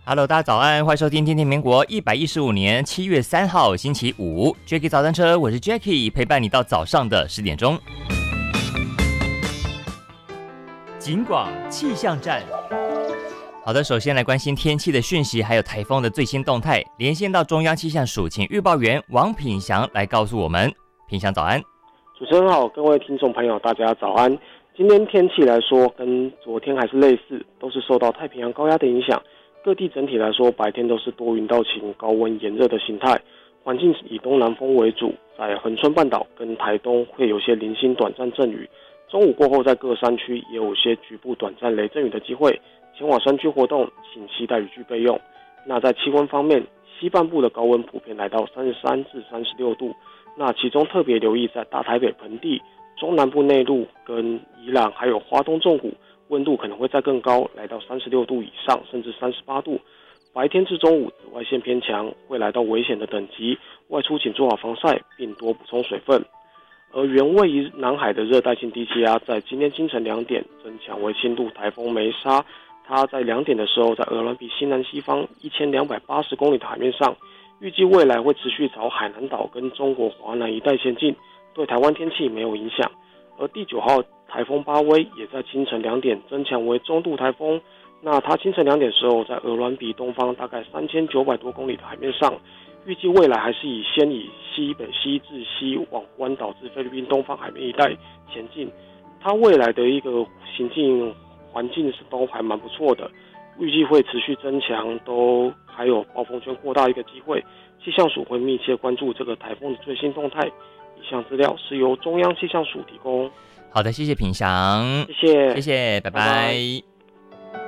Hello， 大家早安，欢迎收听天天民国115年7月3号星期五 Jackie 早餐车，我是 Jackie， 陪伴你到早上的10点钟。警广气象站。好的，首先来关心天气的讯息，还有台风的最新动态。连线到中央气象署，请预报员王品祥来告诉我们。品祥早安。 主持人好，各位听众朋友，大家早安。今天天气来说，跟昨天还是类似，都是受到太平洋高压的影响。各地整体来说，白天都是多云到晴、高温炎热的形态，环境以东南风为主。在恒春半岛跟台东会有些零星短暂阵雨，中午过后在各山区也有些局部短暂雷阵雨的机会。前往山区活动，请携带雨具备用。那在气温方面，西半部的高温普遍来到33至36度，那其中特别留意在大台北盆地、中南部内陆跟宜兰还有花东纵谷，温度可能会再更高，来到36度以上，甚至38度。白天至中午紫外线偏强，会来到危险的等级，外出请做好防晒，并多补充水分。而原位于南海的热带性低气压，在今天清晨2点增强为轻度台风梅沙。它在2点的时候，在鹅銮鼻西南西方1280公里的海面上，预计未来会持续朝海南岛跟中国华南一带前进，对台湾天气没有影响。而第9号台风巴威也在清晨2点增强为中度台风，那它清晨2点的时候，在鹅銮鼻东方大概3900多公里的海面上，预计未来还是先以西北西至西往关岛至菲律宾东方海面一带前进。它未来的一个行进环境是都还蛮不错的，预计会持续增强，都还有暴风圈扩大一个机会。气象署会密切关注这个台风的最新动态。以上资料是由中央气象署提供。 好的，谢谢品祥， 谢谢， 谢谢，拜拜。